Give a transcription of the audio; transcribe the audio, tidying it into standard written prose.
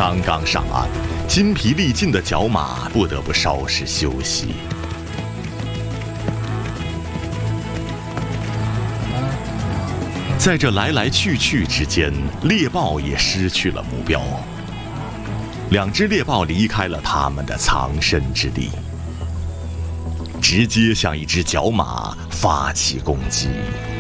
刚刚上岸，筋疲力尽的角马不得不稍事休息。在这来来去去之间，猎豹也失去了目标。两只猎豹离开了它们的藏身之地，直接向一只角马发起攻击。